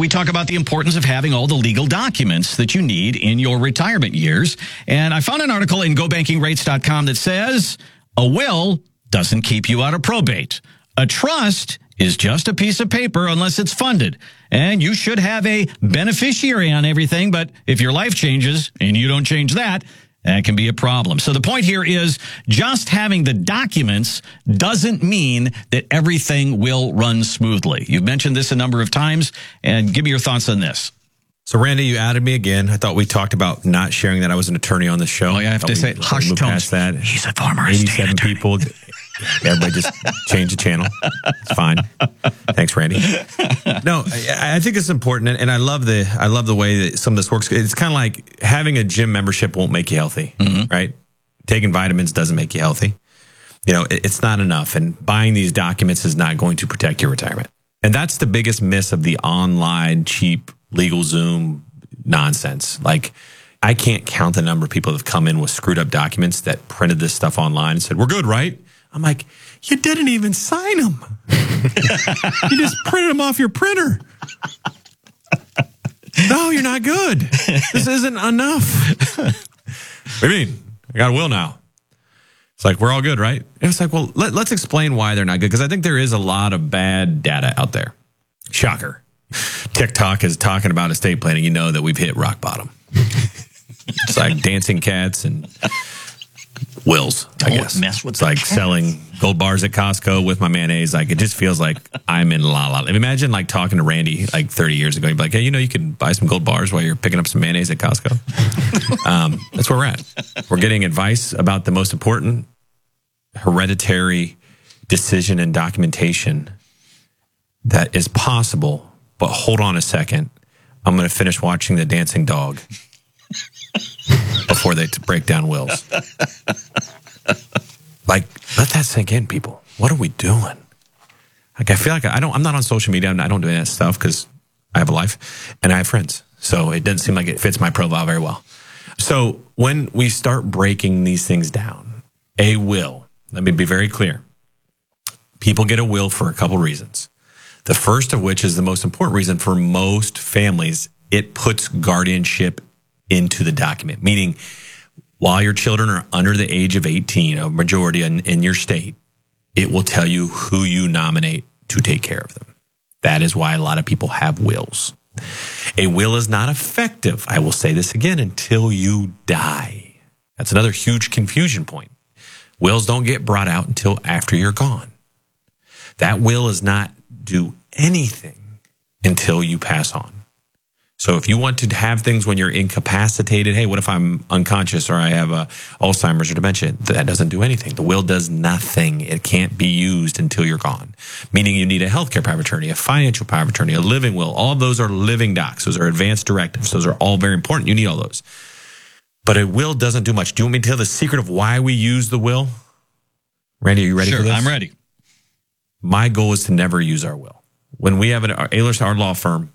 we talk about the importance of having all the legal documents that you need in your retirement years. And I found an article in GoBankingRates.com that says a will doesn't keep you out of probate. A trust is just a piece of paper unless it's funded. And you should have a beneficiary on everything. But if your life changes and you don't change that can be a problem. So the point here is just having the documents doesn't mean that everything will run smoothly. You've mentioned this a number of times, and give me your thoughts on this. So, Randy, you added me again. I thought we talked about not sharing that I was an attorney on the show. Oh, yeah, I have to say, hush tones. That. He's a former 87 people. Everybody just change the channel. It's fine. Thanks, Randy. No, I think it's important, and I love the way that some of this works. It's kind of like having a gym membership won't make you healthy, right? Taking vitamins doesn't make you healthy. You know, it's not enough, and buying these documents is not going to protect your retirement. And that's the biggest miss of the online, cheap, LegalZoom nonsense. Like, I can't count the number of people that have come in with screwed up documents that printed this stuff online and said, "We're good, right?" I'm like, you didn't even sign them. You just printed them off your printer. No, you're not good. This isn't enough. What do you mean? I got a will now. It's like, we're all good, right? And it's like, well, let's explain why they're not good, because I think there is a lot of bad data out there. Shocker. TikTok is talking about estate planning. You know that we've hit rock bottom. It's like dancing cats and wills, I guess. Don't mess with it's like cats. Selling gold bars at Costco with my mayonnaise. Like, it just feels like I'm in la la. Imagine like talking to Randy like 30 years ago. You'd be like, hey, you know, you can buy some gold bars while you're picking up some mayonnaise at Costco. That's where we're at. We're getting advice about the most important hereditary decision and documentation that is possible. But hold on a second. I'm going to finish watching The Dancing Dog before they break down wills. Like, let that sink in, people. What are we doing? Like, I feel like I'm not on social media. I don't do any of that stuff because I have a life and I have friends. So it doesn't seem like it fits my profile very well. So when we start breaking these things down, a will, let me be very clear. People get a will for a couple reasons. The first of which is the most important reason for most families. It puts guardianship into the document, meaning while your children are under the age of 18, a majority in your state, it will tell you who you nominate to take care of them. That is why a lot of people have wills. A will is not effective, I will say this again, until you die. That's another huge confusion point. Wills don't get brought out until after you're gone. That will does not do anything until you pass on. So if you want to have things when you're incapacitated, hey, what if I'm unconscious or I have Alzheimer's or dementia? That doesn't do anything. The will does nothing. It can't be used until you're gone. Meaning you need a healthcare power of attorney, a financial power of attorney, a living will. All of those are living docs. Those are advanced directives. Those are all very important. You need all those. But a will doesn't do much. Do you want me to tell the secret of why we use the will? Randy, are you ready for this? Sure, I'm ready. My goal is to never use our will. When we have our law firm,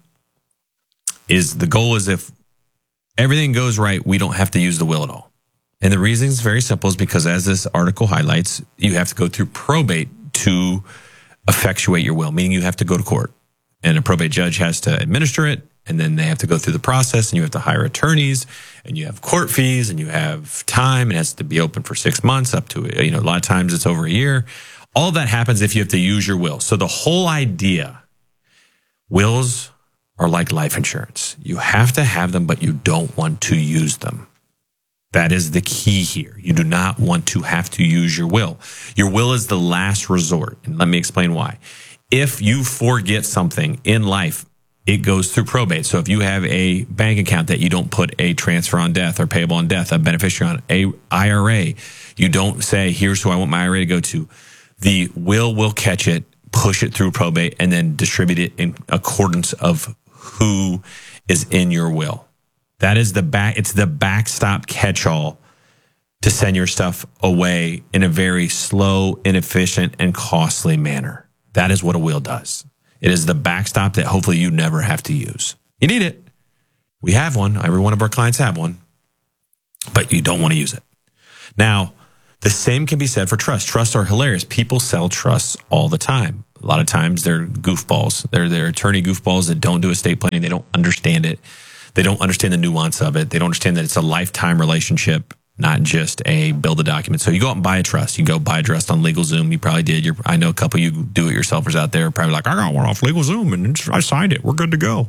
the goal is if everything goes right, we don't have to use the will at all. And the reason is very simple is because, as this article highlights, you have to go through probate to effectuate your will, meaning you have to go to court. And a probate judge has to administer it, and then they have to go through the process, and you have to hire attorneys, and you have court fees, and you have time. It has to be open for 6 months, up to, a lot of times it's over a year. All of that happens if you have to use your will. So the whole idea, wills are like life insurance. You have to have them, but you don't want to use them. That is the key here. You do not want to have to use your will. Your will is the last resort. And let me explain why. If you forget something in life, it goes through probate. So if you have a bank account that you don't put a transfer on death or payable on death, a beneficiary on a IRA, you don't say, here's who I want my IRA to go to. The will catch it, push it through probate, and then distribute it in accordance of who is in your will. That is it's the backstop catch-all to send your stuff away in a very slow, inefficient, and costly manner. That is what a will does. It is the backstop that hopefully you never have to use. You need it. We have one. Every one of our clients have one. But you don't want to use it. Now, the same can be said for trusts. Trusts are hilarious. People sell trusts all the time. A lot of times they're goofballs. They're attorney goofballs that don't do estate planning. They don't understand it. They don't understand the nuance of it. They don't understand that it's a lifetime relationship, not just a build a document. So you go out and buy a trust. You go buy a trust on LegalZoom. You probably did. I know a couple of you do-it-yourselfers out there are probably like, I got one off LegalZoom and I signed it. We're good to go.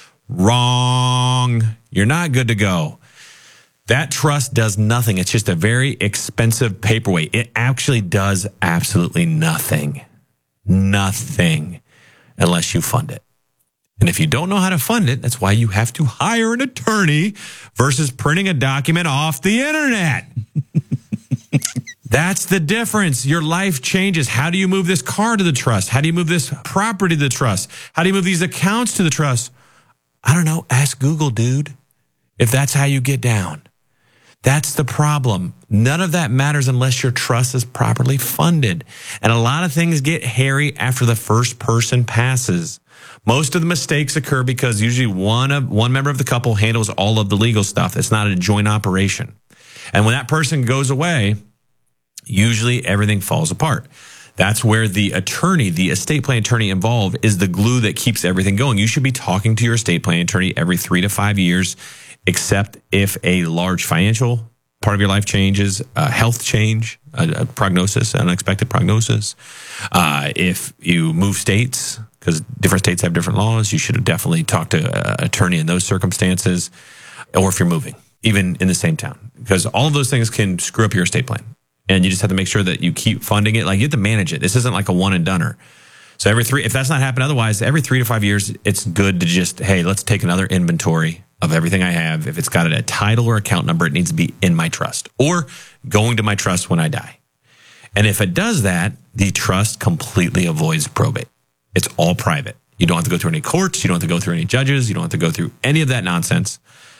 Wrong. You're not good to go. That trust does nothing. It's just a very expensive paperweight. It actually does absolutely nothing. Nothing unless you fund it. And if you don't know how to fund it, that's why you have to hire an attorney versus printing a document off the internet. That's the difference. Your life changes. How do you move this car to the trust? How do you move this property to the trust? How do you move these accounts to the trust? I don't know. Ask Google, dude, if that's how you get down. That's the problem. None of that matters unless your trust is properly funded. And a lot of things get hairy after the first person passes. Most of the mistakes occur because usually one member of the couple handles all of the legal stuff. It's not a joint operation. And when that person goes away, usually everything falls apart. That's where the attorney, the estate plan attorney involved, is the glue that keeps everything going. You should be talking to your estate plan attorney every 3 to 5 years, except if a large financial part of your life changes, a health change, a prognosis, an unexpected prognosis. If you move states, because different states have different laws, you should definitely talk to an attorney in those circumstances, or if you're moving, even in the same town, because all of those things can screw up your estate plan. And you just have to make sure that you keep funding it. Like, you have to manage it. This isn't like a one and doneer. So if that's not happening otherwise, every 3 to 5 years, it's good to just, hey, let's take another inventory of everything I have. If it's got a title or account number, it needs to be in my trust or going to my trust when I die. And if it does that, the trust completely avoids probate. It's all private. You don't have to go through any courts. You don't have to go through any judges. You don't have to go through any of that nonsense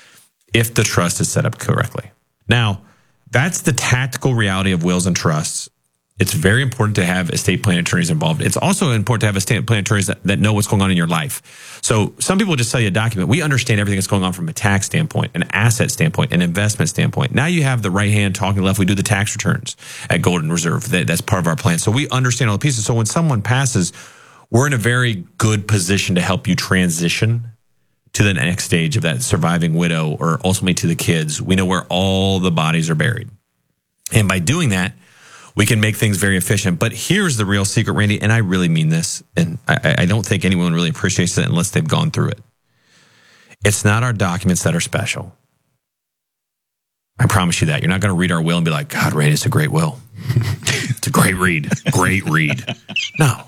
if the trust is set up correctly. Now, that's the tactical reality of wills and trusts. It's very important to have estate plan attorneys involved. It's also important to have estate plan attorneys that know what's going on in your life. So some people just sell you a document. We understand everything that's going on from a tax standpoint, an asset standpoint, an investment standpoint. Now you have the right hand talking left. We do the tax returns at Golden Reserve. That's part of our plan. So we understand all the pieces. So when someone passes, we're in a very good position to help you transition to the next stage of that surviving widow or ultimately to the kids. We know where all the bodies are buried. And by doing that, we can make things very efficient. But here's the real secret, Randy, and I really mean this, and I don't think anyone really appreciates it unless they've gone through it. It's not our documents that are special. I promise you that. You're not going to read our will and be like, God, Randy, it's a great will. It's a great read. Great read. No.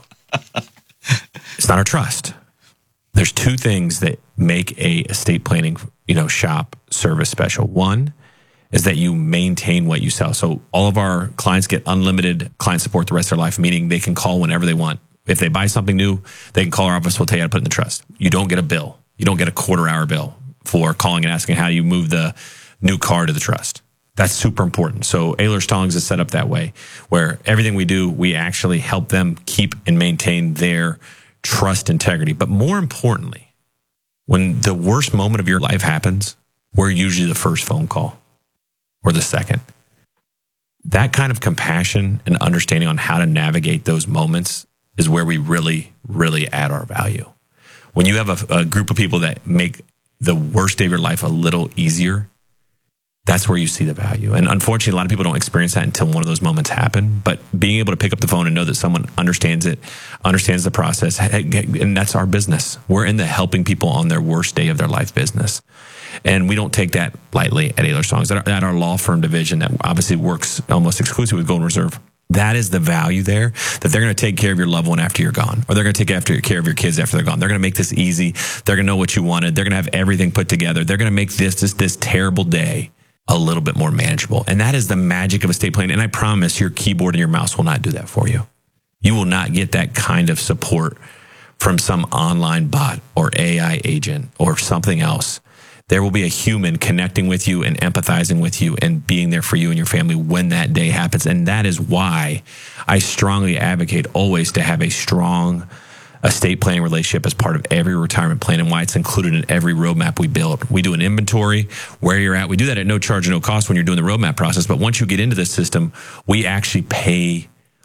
It's not our trust. There's 2 things that make a estate planning, shop service special. One is that you maintain what you sell. So all of our clients get unlimited client support the rest of their life, meaning they can call whenever they want. If they buy something new, they can call our office. We'll tell you how to put it in the trust. You don't get a bill. You don't get a quarter-hour bill for calling and asking how you move the new car to the trust. That's super important. So Ehlers Stallings is set up that way, where everything we do, we actually help them keep and maintain their trust integrity. But more importantly, when the worst moment of your life happens, we're usually the first phone call or the second. That kind of compassion and understanding on how to navigate those moments is where we really, really add our value. When you have a group of people that make the worst day of your life a little easier, that's where you see the value. And unfortunately, a lot of people don't experience that until one of those moments happen. But being able to pick up the phone and know that someone understands it, understands the process, and that's our business. We're in the helping people on their worst day of their life business. And we don't take that lightly at Ehlers Stallings, at our law firm division that obviously works almost exclusively with Golden Reserve. That is the value there, that they're going to take care of your loved one after you're gone, or they're going to take care of your kids after they're gone. They're going to make this easy. They're going to know what you wanted. They're going to have everything put together. They're going to make this terrible day a little bit more manageable. And that is the magic of estate planning. And I promise your keyboard and your mouse will not do that for you. You will not get that kind of support from some online bot or AI agent or something else. There will be a human connecting with you and empathizing with you and being there for you and your family when that day happens. And that is why I strongly advocate always to have a strong estate planning relationship as part of every retirement plan, and why it's included in every roadmap we build. We do an inventory where you're at. We do that at no charge or no cost when you're doing the roadmap process. But once you get into this system, we actually pay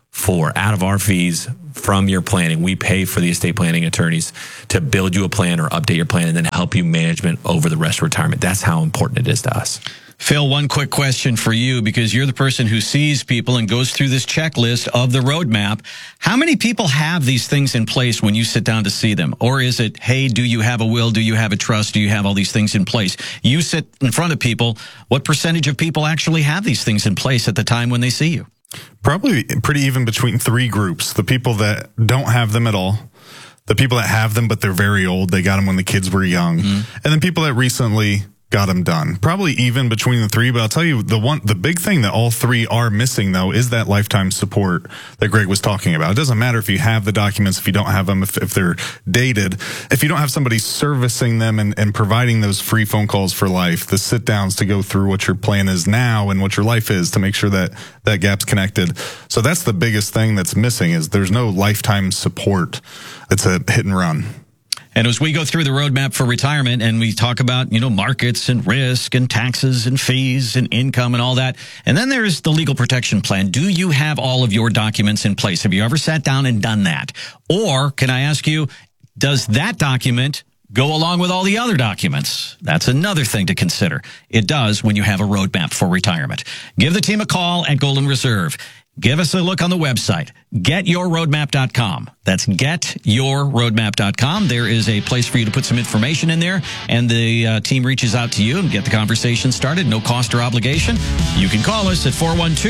out of our fees from your planning. We pay for the estate planning attorneys to build you a plan or update your plan and then help you management over the rest of retirement. That's how important it is to us. Phil, one quick question for you, because you're the person who sees people and goes through this checklist of the roadmap. How many people have these things in place when you sit down to see them? Or is it, hey, do you have a will? Do you have a trust? Do you have all these things in place? You sit in front of people. What percentage of people actually have these things in place at the time when they see you? Probably pretty even between three groups. The people that don't have them at all, the people that have them but they're very old, they got them when the kids were young, and then people that recently got them done. Probably even between the three, but I'll tell you the big thing that all three are missing though is that lifetime support that Greg was talking about. It doesn't matter if you have the documents, if you don't have them, if they're dated, if you don't have somebody servicing them and providing those free phone calls for life, the sit downs to go through what your plan is now and what your life is to make sure that that gap's connected. So that's the biggest thing that's missing is there's no lifetime support. It's a hit and run. And as we go through the roadmap for retirement and we talk about, markets and risk and taxes and fees and income and all that. And then there's the legal protection plan. Do you have all of your documents in place? Have you ever sat down and done that? Or can I ask you, does that document go along with all the other documents? That's another thing to consider. It does when you have a roadmap for retirement. Give the team a call at Golden Reserve. Give us a look on the website, getyourroadmap.com. That's getyourroadmap.com. There is a place for you to put some information in there, and the team reaches out to you and get the conversation started. No cost or obligation. You can call us at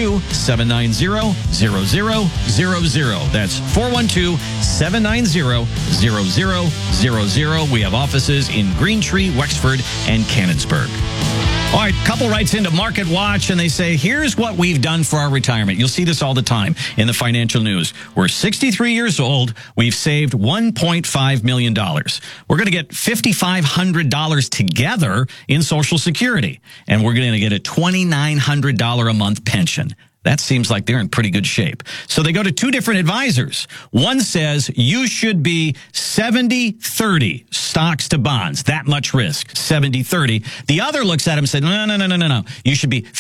412-790-0000. That's 412-790-0000. We have offices in Greentree, Wexford, and Canonsburg. All right, couple writes into Market Watch, and they say, here's what we've done for our retirement. You'll see this all the time in the financial news. We're 63 years old. We've saved $1.5 million. We're going to get $5,500 together in Social Security, and we're going to get a $2,900 a month pension. That seems like they're in pretty good shape. So they go to two different advisors. One says you should be 70-30 stocks to bonds, that much risk, 70-30. The other looks at him and said, no. You should be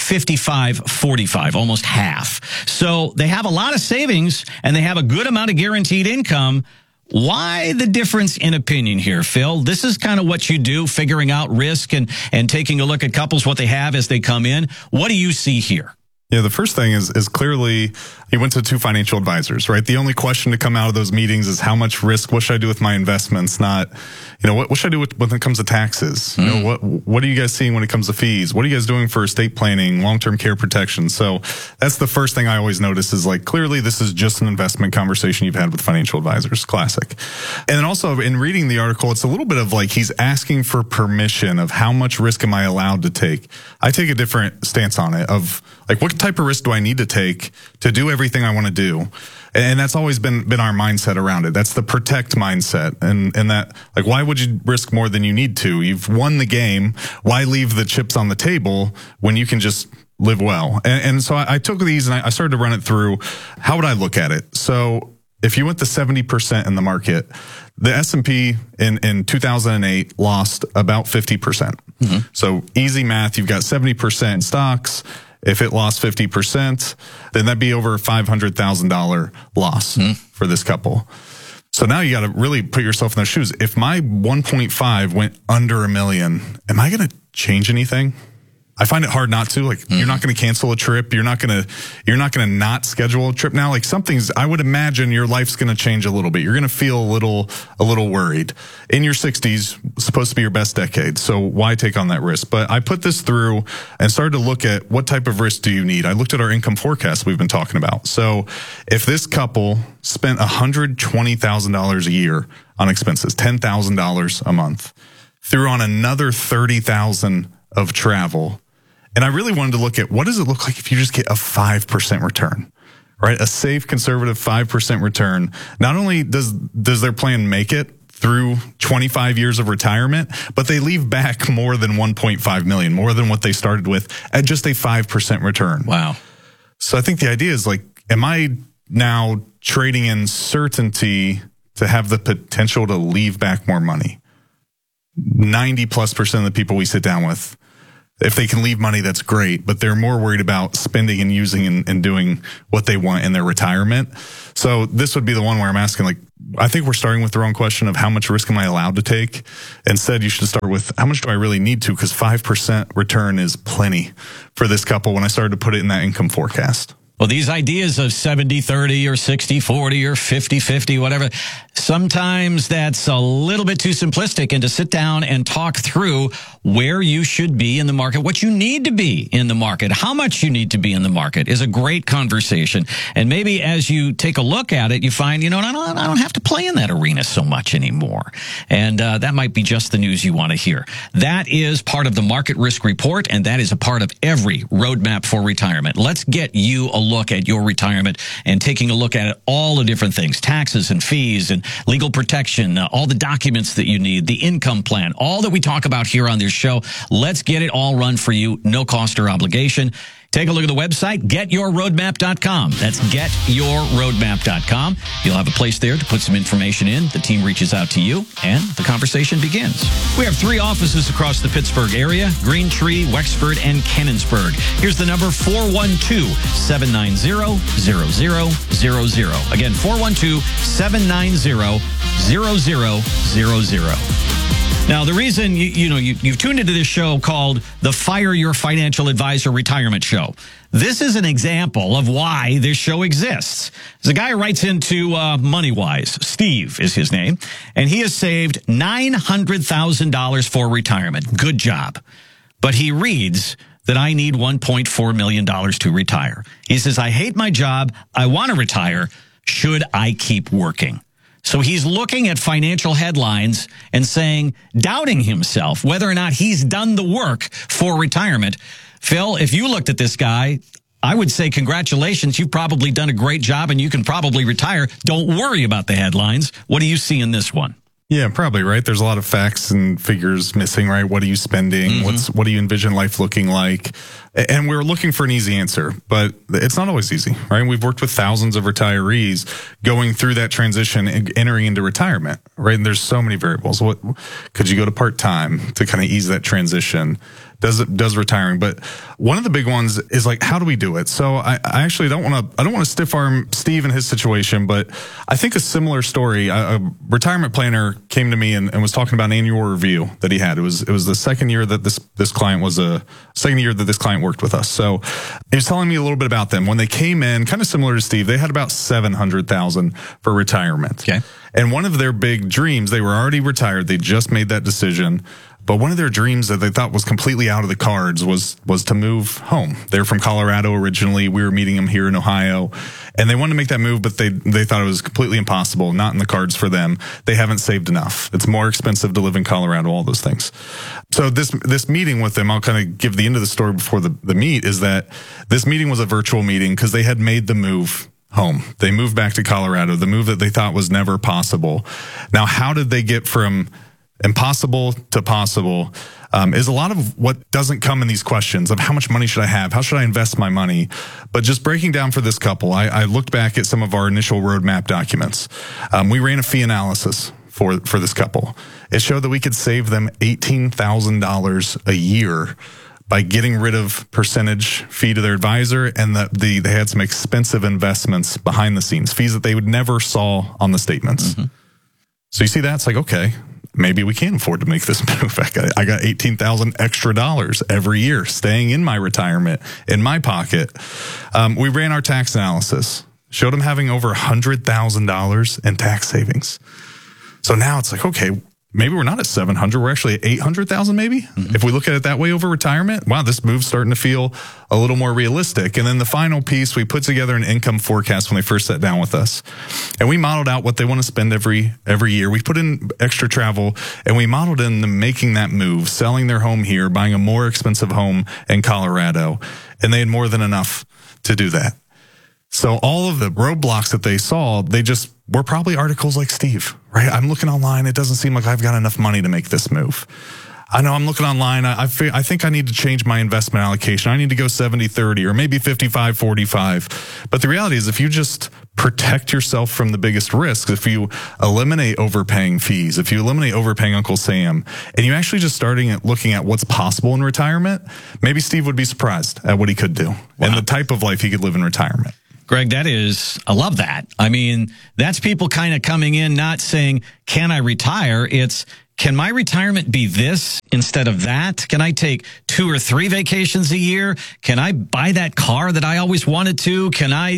55-45, almost half. So they have a lot of savings and they have a good amount of guaranteed income. Why the difference in opinion here, Phil? This is kind of what you do, figuring out risk and taking a look at couples, what they have as they come in. What do you see here? Yeah, the first thing is clearly he went to two financial advisors, right? The only question to come out of those meetings is how much risk, what should I do with my investments? Not, what should I do when it comes to taxes? What are you guys seeing when it comes to fees? What are you guys doing for estate planning, long-term care protection? So that's the first thing I always notice is clearly this is just an investment conversation you've had with financial advisors. Classic. And then also in reading the article, it's a little bit of he's asking for permission of how much risk am I allowed to take? I take a different stance on it of what type of risk do I need to take to do everything I want to do? And that's always been our mindset around it. That's the protect mindset. And that, why would you risk more than you need to? You've won the game. Why leave the chips on the table when you can just live well? And so I took these and I started to run it through. How would I look at it? So if you went to 70% in the market, the S&P in 2008 lost about 50%. So easy math, you've got 70% stocks. If it lost 50%, then that'd be over a $500,000 loss for this couple. So now you got to really put yourself in their shoes. If my 1.5 went under $1 million, am I going to change anything? I find it hard not to. You're not going to cancel a trip. You're not going to not schedule a trip now. I would imagine your life's going to change a little bit. You're going to feel a little worried. In your 60s, supposed to be your best decade. So why take on that risk? But I put this through and started to look at what type of risk do you need? I looked at our income forecast we've been talking about. So if this couple spent $120,000 a year on expenses, $10,000 a month, threw on another $30,000 of travel, and I really wanted to look at what does it look like if you just get a 5% return, right? A safe, conservative 5% return. Not only does their plan make it through 25 years of retirement, but they leave back more than 1.5 million, more than what they started with at just a 5% return. Wow. So I think the idea is am I now trading in certainty to have the potential to leave back more money? 90+% of the people we sit down with, If they can leave money, that's great, but they're more worried about spending and using and doing what they want in their retirement. So this would be the one where I'm asking, like, I think we're starting with the wrong question of how much risk am I allowed to take? Instead, you should start with how much do I really need to? Because 5% return is plenty for this couple when I started to put it in that income forecast. Well, these ideas of 70-30 or 60-40 or 50-50, whatever, sometimes that's a little bit too simplistic. And to sit down and talk through where you should be in the market, what you need to be in the market, how much you need to be in the market is a great conversation. And maybe as you take a look at it, you find, I don't have to play in that arena so much anymore. And that might be just the news you want to hear. That is part of the Market Risk Report, and that is a part of every roadmap for retirement. Let's get you a look at your retirement and taking a look at it, all the different things, taxes and fees and legal protection, all the documents that you need, the income plan, all that we talk about here on this show. Let's get it all run for you, no cost or obligation. Take a look at the website, getyourroadmap.com. That's getyourroadmap.com. You'll have a place there to put some information in. The team reaches out to you, and the conversation begins. We have 3 offices across the Pittsburgh area, Green Tree, Wexford, and Canonsburg. Here's the number, 412-790-0000. Again, 412-790-0000. Now, the reason you've tuned into this show called the Fire Your Financial Advisor Retirement Show. This is an example of why this show exists. There's a guy who writes into MoneyWise. Steve is his name, and he has saved $900,000 for retirement. Good job. But he reads that I need $1.4 million to retire. He says, I hate my job. I want to retire. Should I keep working? So he's looking at financial headlines and doubting himself, whether or not he's done the work for retirement. Phil, if you looked at this guy, I would say congratulations. You've probably done a great job and you can probably retire. Don't worry about the headlines. What do you see in this one? Yeah, probably, right? There's a lot of facts and figures missing, right? What are you spending? Mm-hmm. What do you envision life looking like? And we're looking for an easy answer, but it's not always easy, right? We've worked with thousands of retirees going through that transition and entering into retirement, right? And there's so many variables. What could you go to part-time to kind of ease that transition? Does retiring, but one of the big ones is like, how do we do it? So I actually don't want to stiff arm Steve in his situation, but I think a similar story. A retirement planner came to me and was talking about an annual review that he had. It was the second year that this client worked with us. So he was telling me a little bit about them when they came in, kind of similar to Steve. They had about $700,000 for retirement. Okay. And one of their big dreams, they were already retired. They just made that decision. But one of their dreams that they thought was completely out of the cards was to move home. They're from Colorado originally. We were meeting them here in Ohio, and they wanted to make that move, but they thought it was completely impossible, not in the cards for them. They haven't saved enough. It's more expensive to live in Colorado, all those things. So this meeting with them, I'll kind of give the end of the story before the meet, is that this meeting was a virtual meeting because they had made the move home. They moved back to Colorado, the move that they thought was never possible. Now, how did they get from impossible to possible is a lot of what doesn't come in these questions of how much money should I have? How should I invest my money? But just breaking down for this couple, I looked back at some of our initial roadmap documents. We ran a fee analysis for this couple. It showed that we could save them $18,000 a year by getting rid of percentage fee to their advisor, and they had some expensive investments behind the scenes, fees that they would never saw on the statements. Mm-hmm. So you see that? It's like, okay, maybe we can afford to make this move. I got $18,000 extra dollars every year staying in my retirement in my pocket. We ran our tax analysis, showed them having over $100,000 in tax savings. So now it's like, okay, maybe we're not at 700. We're actually at 800,000 maybe. Mm-hmm. If we look at it that way over retirement, wow, this move's starting to feel a little more realistic. And then the final piece, we put together an income forecast when they first sat down with us. And we modeled out what they want to spend every year. We put in extra travel, and we modeled in them making that move, selling their home here, buying a more expensive home in Colorado. And they had more than enough to do that. So all of the roadblocks that they saw, they just were probably articles like Steve, right? I'm looking online. It doesn't seem like I've got enough money to make this move. I know I'm looking online. I think I need to change my investment allocation. I need to go 70-30 or maybe 55-45. But the reality is if you just protect yourself from the biggest risks. If you eliminate overpaying fees, if you eliminate overpaying Uncle Sam, and you actually just starting at looking at what's possible in retirement, maybe Steve would be surprised at what he could do and the type of life he could live in retirement. Greg, I love that. I mean, that's people kind of coming in, not saying, can I retire? It's, can my retirement be this instead of that? Can I take 2 or 3 vacations a year? Can I buy that car that I always wanted to? Can I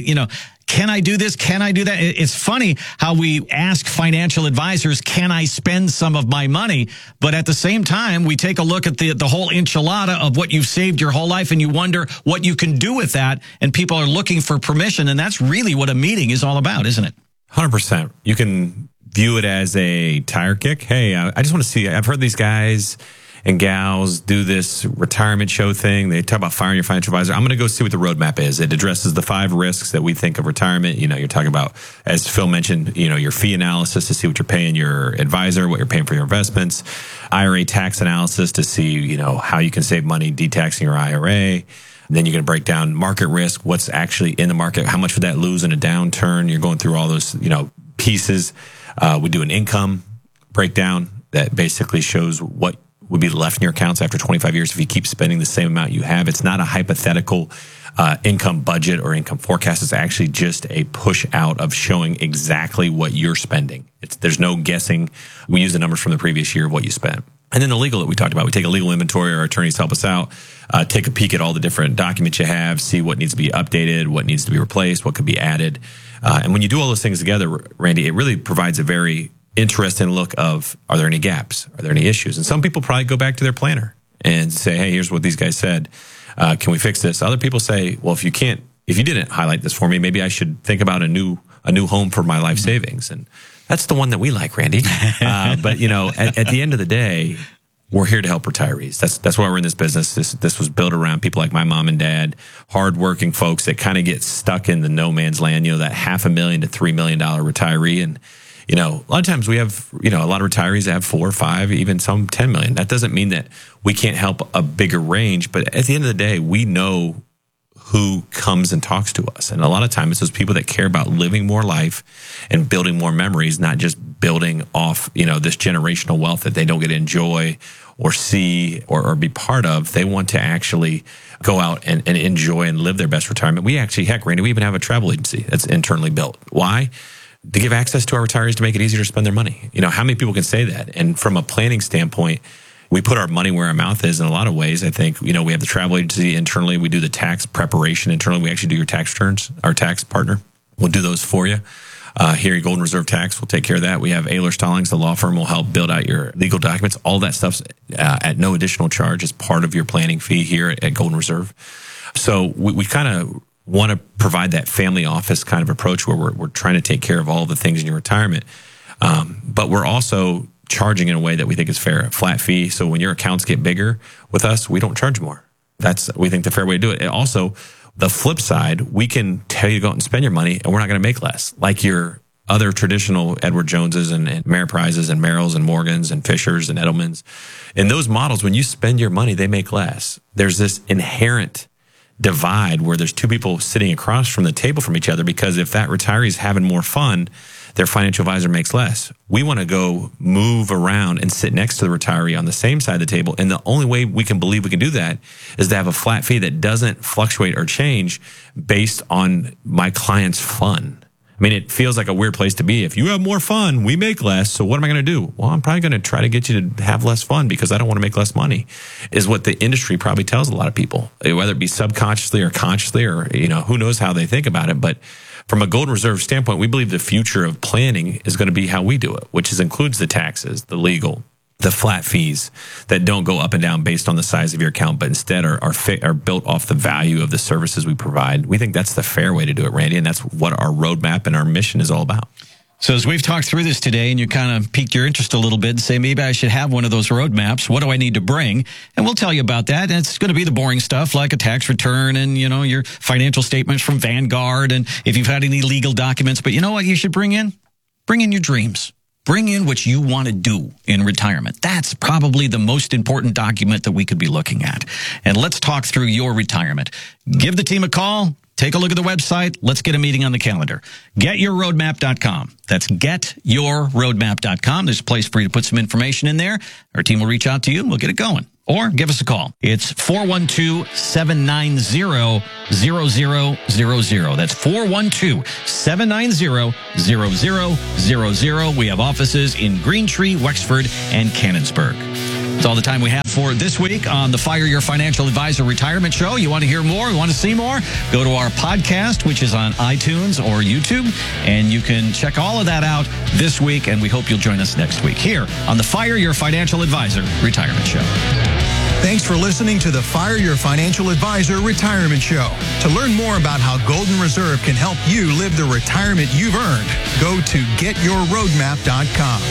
do this? Can I do that? It's funny how we ask financial advisors, can I spend some of my money? But at the same time, we take a look at the whole enchilada of what you've saved your whole life, and you wonder what you can do with that. And people are looking for permission. And that's really what a meeting is all about, isn't it? 100%. You can view it as a tire kick. Hey, I just want to see, I've heard these guys and gals do this retirement show thing. They talk about firing your financial advisor. I'm going to go see what the roadmap is. It addresses the 5 risks that we think of retirement. You're talking about, as Phil mentioned, your fee analysis to see what you're paying your advisor, what you're paying for your investments, IRA tax analysis to see, how you can save money detaxing your IRA. And then you're going to break down market risk, what's actually in the market, how much would that lose in a downturn. You're going through all those, pieces. We do an income breakdown that basically shows what would be left in your accounts after 25 years if you keep spending the same amount you have. It's not a hypothetical income budget or income forecast. It's actually just a push out of showing exactly what you're spending. There's no guessing. We use the numbers from the previous year of what you spent. And then the legal that we talked about, we take a legal inventory. Our attorneys help us out, take a peek at all the different documents you have, see what needs to be updated, what needs to be replaced, what could be added. And when you do all those things together, Randy, it really provides a very interesting look of, are there any gaps? Are there any issues? And some people probably go back to their planner and say, hey, here's what these guys said. Can we fix this? Other people say, well, if you didn't highlight this for me, maybe I should think about a new home for my life savings. And that's the one that we like, Randy. But at the end of the day, we're here to help retirees. That's why we're in this business. This was built around people like my mom and dad, hardworking folks that kind of get stuck in the no man's land, that $500,000 to $3 million retiree. And a lot of times we have, a lot of retirees that have 4 or 5, even some 10 million. That doesn't mean that we can't help a bigger range, but at the end of the day, we know who comes and talks to us. And a lot of times it's those people that care about living more life and building more memories, not just building off, this generational wealth that they don't get to enjoy or see or be part of. They want to actually go out and enjoy and live their best retirement. We actually, Randy, we even have a travel agency that's internally built. Why? To give access to our retirees to make it easier to spend their money. How many people can say that? And from a planning standpoint, we put our money where our mouth is in a lot of ways. I think, we have the travel agency internally. We do the tax preparation internally. We actually do your tax returns. Our tax partner will do those for you. Here at Golden Reserve Tax, we'll take care of that. We have Aylor Stallings, the law firm, will help build out your legal documents. All that stuff's at no additional charge as part of your planning fee here at Golden Reserve. So we kind of want to provide that family office kind of approach where we're trying to take care of all the things in your retirement. But we're also charging in a way that we think is fair, a flat fee. So when your accounts get bigger with us, we don't charge more. That's, we think, the fair way to do it. And also, the flip side, we can tell you to go out and spend your money and we're not going to make less. Like your other traditional Edward Joneses and Ameriprises and Merrills and Morgans and Fishers and Edelmans. In those models, when you spend your money, they make less. There's this inherent divide where there's 2 people sitting across from the table from each other, because if that retiree is having more fun, their financial advisor makes less. We want to go move around and sit next to the retiree on the same side of the table. And the only way we can believe we can do that is to have a flat fee that doesn't fluctuate or change based on my client's fun. I mean, it feels like a weird place to be. If you have more fun, we make less. So what am I going to do? Well, I'm probably going to try to get you to have less fun because I don't want to make less money, is what the industry probably tells a lot of people, whether it be subconsciously or consciously, or, who knows how they think about it. But from a Golden Reserve standpoint, we believe the future of planning is going to be how we do it, which includes the taxes, the legal, the flat fees that don't go up and down based on the size of your account, but instead are built off the value of the services we provide. We think that's the fair way to do it, Randy, and that's what our roadmap and our mission is all about. So as we've talked through this today and you kind of piqued your interest a little bit and say, maybe I should have one of those roadmaps. What do I need to bring? And we'll tell you about that. And it's going to be the boring stuff like a tax return and, your financial statements from Vanguard. And if you've had any legal documents, but you know what you should bring in? Bring in your dreams. Bring in what you want to do in retirement. That's probably the most important document that we could be looking at. And let's talk through your retirement. Give the team a call. take a look at the website. Let's get a meeting on the calendar. GetYourRoadmap.com. That's GetYourRoadmap.com. There's a place for you to put some information in there. Our team will reach out to you and we'll get it going. Or give us a call. It's 412-790-0000. That's 412-790-0000. We have offices in Greentree, Wexford, and Canonsburg. That's all the time we have for this week on the Fire Your Financial Advisor Retirement Show. You want to hear more? You want to see more? Go to our podcast, which is on iTunes or YouTube, and you can check all of that out this week, and we hope you'll join us next week here on the Fire Your Financial Advisor Retirement Show. Thanks for listening to the Fire Your Financial Advisor Retirement Show. To learn more about how Golden Reserve can help you live the retirement you've earned, go to GetYourRoadmap.com.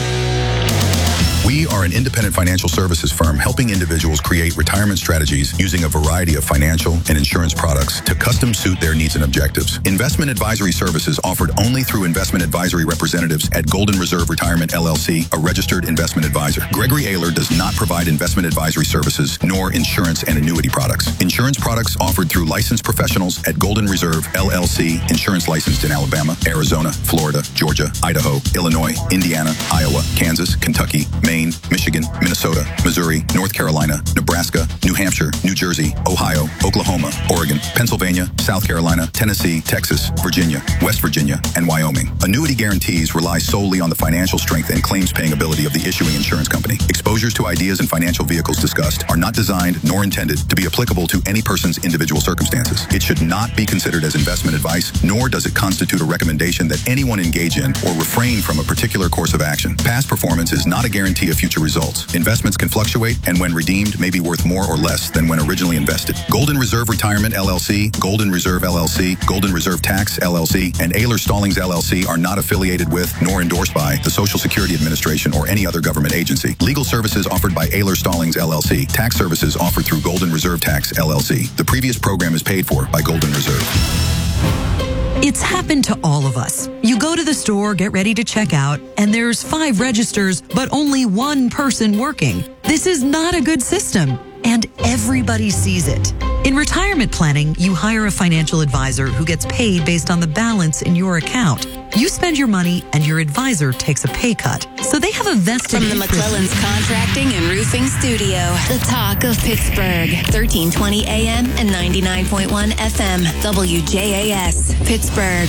We are an independent financial services firm helping individuals create retirement strategies using a variety of financial and insurance products to custom suit their needs and objectives. Investment advisory services offered only through investment advisory representatives at Golden Reserve Retirement LLC, a registered investment advisor. Gregory Ayler does not provide investment advisory services nor insurance and annuity products. Insurance products offered through licensed professionals at Golden Reserve LLC, insurance licensed in Alabama, Arizona, Florida, Georgia, Idaho, Illinois, Indiana, Iowa, Kansas, Kentucky, Maine, Michigan, Minnesota, Missouri, North Carolina, Nebraska, New Hampshire, New Jersey, Ohio, Oklahoma, Oregon, Pennsylvania, South Carolina, Tennessee, Texas, Virginia, West Virginia, and Wyoming. Annuity guarantees rely solely on the financial strength and claims-paying ability of the issuing insurance company. Exposures to ideas and financial vehicles discussed are not designed nor intended to be applicable to any person's individual circumstances. It should not be considered as investment advice, nor does it constitute a recommendation that anyone engage in or refrain from a particular course of action. Past performance is not a guarantee of future results. Investments can fluctuate and when redeemed may be worth more or less than when originally invested. Golden Reserve Retirement LLC, Golden Reserve LLC, Golden Reserve Tax LLC, and Ayler Stallings LLC are not affiliated with nor endorsed by the Social Security Administration or any other government agency. Legal services offered by Ayler Stallings LLC. Tax services offered through Golden Reserve Tax LLC. The previous program is paid for by Golden Reserve. It's happened to all of us. You go to the store, get ready to check out, and there's 5 registers, but only 1 person working. This is not a good system, and everybody sees it. In retirement planning, you hire a financial advisor who gets paid based on the balance in your account. You spend your money, and your advisor takes a pay cut. So they have a vested From the McClellan's Contracting and Roofing Studio, the talk of Pittsburgh, 1320 AM and 99.1 FM, WJAS, Pittsburgh.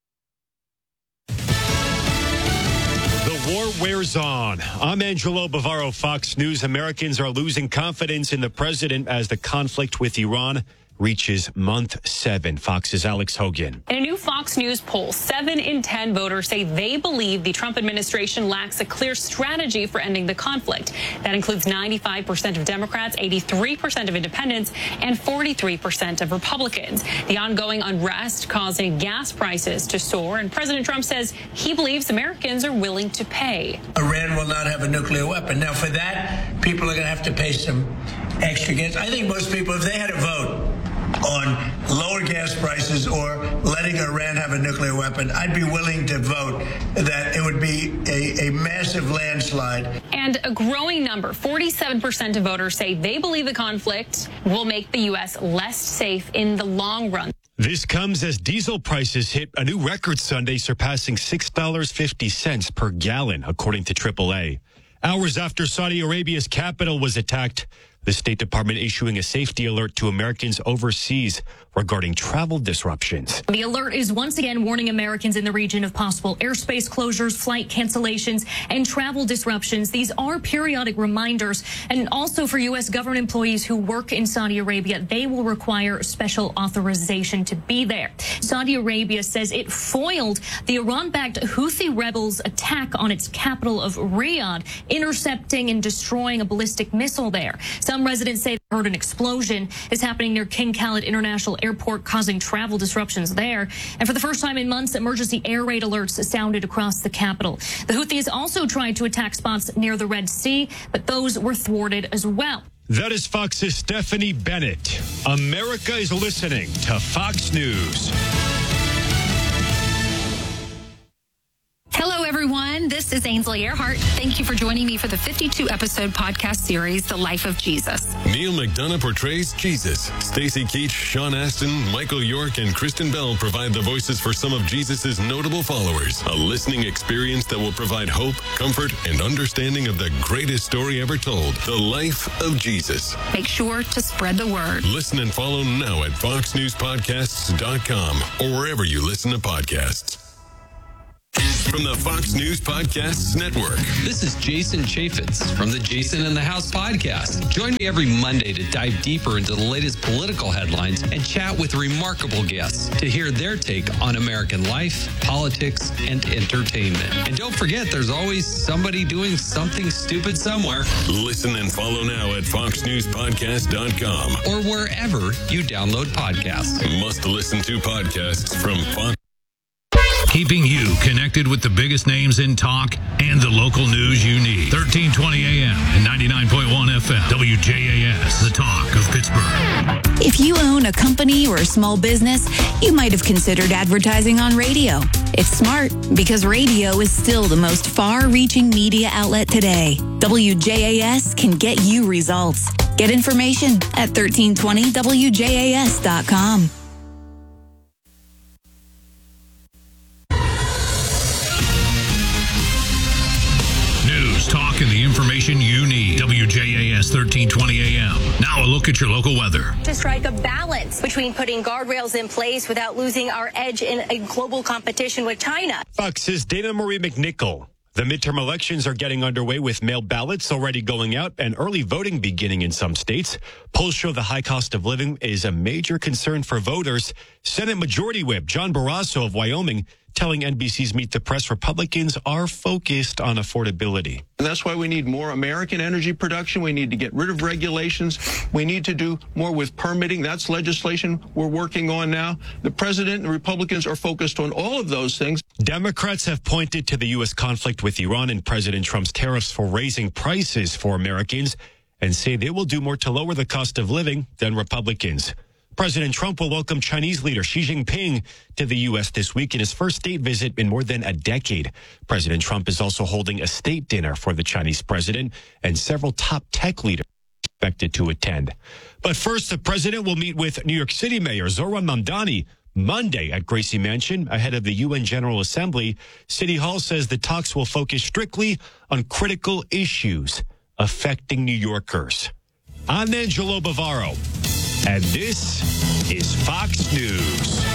The war wears on. I'm Angelo Bavaro, Fox News. Americans are losing confidence in the president as the conflict with Iran reaches month 7. Fox's Alex Hogan. In a new Fox News poll, 7 in 10 voters say they believe the Trump administration lacks a clear strategy for ending the conflict. That includes 95% of Democrats, 83% of independents, and 43% of Republicans. The ongoing unrest causing gas prices to soar, and President Trump says he believes Americans are willing to pay. Iran will not have a nuclear weapon. Now, for that, people are going to have to pay some extra gas. I think most people, if they had a vote on lower gas prices or letting Iran have a nuclear weapon, I'd be willing to vote that it would be a massive landslide. And a growing number, 47% of voters say they believe the conflict will make the U.S. less safe in the long run. This comes as diesel prices hit a new record Sunday, surpassing $6.50 per gallon, according to AAA. Hours after Saudi Arabia's capital was attacked, the State Department issuing a safety alert to Americans overseas regarding travel disruptions. The alert is once again warning Americans in the region of possible airspace closures, flight cancellations, and travel disruptions. These are periodic reminders. And also for U.S. government employees who work in Saudi Arabia, they will require special authorization to be there. Saudi Arabia says it foiled the Iran-backed Houthi rebels' attack on its capital of Riyadh, intercepting and destroying a ballistic missile there. Some residents say they heard an explosion is happening near King Khalid International Airport, causing travel disruptions there. And for the first time in months, emergency air raid alerts sounded across the capital. The Houthis also tried to attack spots near the Red Sea, but those were thwarted as well. That is Fox's Stephanie Bennett. America is listening to Fox News. Hello, everyone. This is is Ainsley Earhart. Thank you for joining me for the 52-episode podcast series, The Life of Jesus. Neil McDonough portrays Jesus. Stacey Keach, Sean Astin, Michael York, and Kristen Bell provide the voices for some of Jesus' notable followers. A listening experience that will provide hope, comfort, and understanding of the greatest story ever told, The Life of Jesus. Make sure to spread the word. Listen and follow now at foxnewspodcasts.com or wherever you listen to podcasts. From the Fox News Podcasts Network. This is Jason Chaffetz from the Jason in the House podcast. Join me every Monday to dive deeper into the latest political headlines and chat with remarkable guests to hear their take on American life, politics, and entertainment. And don't forget, there's always somebody doing something stupid somewhere. Listen and follow now at foxnewspodcast.com or wherever you download podcasts. Must listen to podcasts from Fox. Keeping you connected with the biggest names in talk and the local news you need. 1320 AM and 99.1 FM. WJAS, the talk of Pittsburgh. If you own a company or a small business, you might have considered advertising on radio. It's smart because radio is still the most far-reaching media outlet today. WJAS can get you results. Get information at 1320wjas.com. Talk and the information you need. WJAS 1320 AM. Now a look at your local weather. To strike a balance between putting guardrails in place without losing our edge in a global competition with China. Fox's Dana Marie McNichol. The midterm elections are getting underway with mail ballots already going out and early voting beginning in some states. Polls show the high cost of living is a major concern for voters. Senate Majority Whip John Barrasso of Wyoming telling NBC's Meet the Press Republicans are focused on affordability. And that's why we need more American energy production. We need to get rid of regulations. We need to do more with permitting. That's legislation we're working on now. The president and Republicans are focused on all of those things. Democrats have pointed to the U.S. conflict with Iran and President Trump's tariffs for raising prices for Americans and say they will do more to lower the cost of living than Republicans. President Trump will welcome Chinese leader Xi Jinping to the U.S. this week in his first state visit in more than a decade. President Trump is also holding a state dinner for the Chinese president, and several top tech leaders are expected to attend. But first, the president will meet with New York City Mayor Zohran Mamdani Monday at Gracie Mansion ahead of the UN General Assembly. City Hall says the talks will focus strictly on critical issues affecting New Yorkers. I'm Angelo Bavaro. And this is Fox News.